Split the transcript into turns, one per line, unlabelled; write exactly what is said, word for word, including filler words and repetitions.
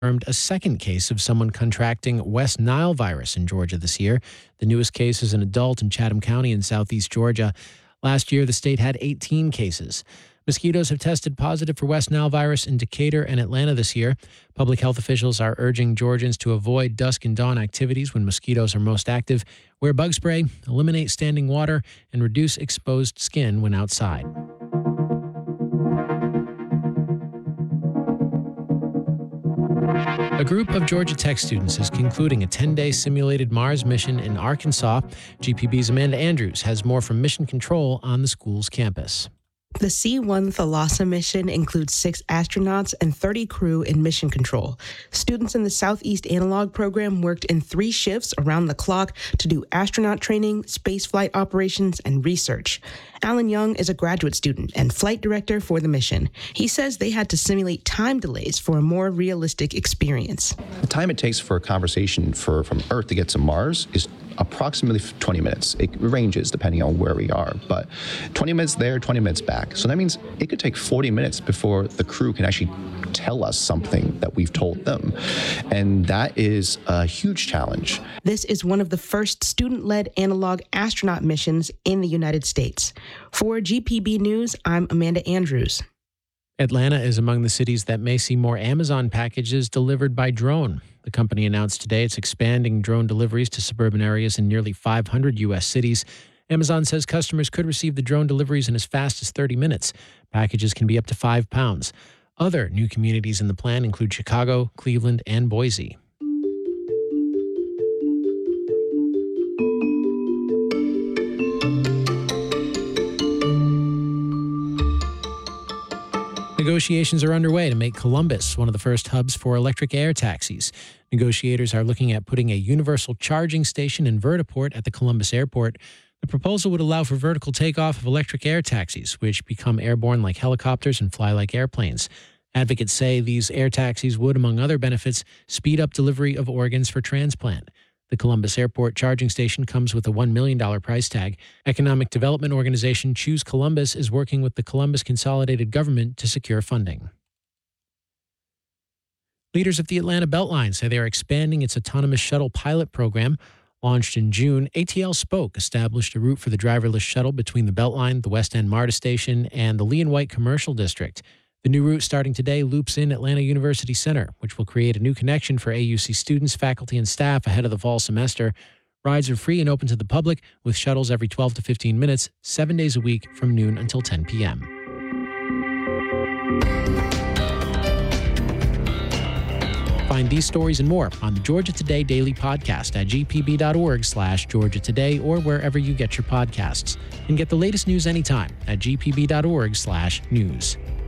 confirmed a second case of someone contracting West Nile virus in Georgia this year. The newest case is an adult in Chatham County in southeast Georgia. Last year, the state had eighteen cases. Mosquitoes have tested positive for West Nile virus in Decatur and Atlanta this year. Public health officials are urging Georgians to avoid dusk and dawn activities when mosquitoes are most active, wear bug spray, eliminate standing water, and reduce exposed skin when outside. A group of Georgia Tech students is concluding a ten-day simulated Mars mission in Arkansas. G P B's Amanda Andrews has more from Mission Control on the school's campus.
The C one Thalassa mission includes six astronauts and thirty crew in mission control. Students in the Southeast Analog program worked in three shifts around the clock to do astronaut training, spaceflight operations, and research. Alan Young is a graduate student and flight director for the mission. He says they had to simulate time delays for a more realistic experience.
The time it takes for a conversation for from Earth to get to Mars is approximately twenty minutes. It ranges depending on where we are, but twenty minutes there, twenty minutes back. So that means it could take forty minutes before the crew can actually tell us something that we've told them. And that is a huge challenge.
This is one of the first student-led analog astronaut missions in the United States. For G P B News, I'm Amanda Andrews.
Atlanta is among the cities that may see more Amazon packages delivered by drone. The company announced today it's expanding drone deliveries to suburban areas in nearly five hundred U S cities. Amazon says customers could receive the drone deliveries in as fast as thirty minutes. Packages can be up to five pounds. Other new communities in the plan include Chicago, Cleveland, and Boise. Negotiations are underway to make Columbus one of the first hubs for electric air taxis. Negotiators are looking at putting a universal charging station and vertiport at the Columbus airport. The proposal would allow for vertical takeoff of electric air taxis, which become airborne like helicopters and fly like airplanes. Advocates say these air taxis would, among other benefits, speed up delivery of organs for transplant. The Columbus Airport charging station comes with a one million dollars price tag. Economic development organization Choose Columbus is working with the Columbus Consolidated Government to secure funding. Leaders of the Atlanta Beltline say they are expanding its autonomous shuttle pilot program. Launched in June, A T L Spoke established a route for the driverless shuttle between the Beltline, the West End MARTA station, and the Lee and White Commercial District. The new route starting today loops in Atlanta University Center, which will create a new connection for A U C students, faculty, and staff ahead of the fall semester. Rides are free and open to the public, with shuttles every twelve to fifteen minutes, seven days a week from noon until ten p.m. Find these stories and more on the Georgia Today Daily Podcast at g p b dot org slash Georgia Today or wherever you get your podcasts. And get the latest news anytime at g p b dot org slash news.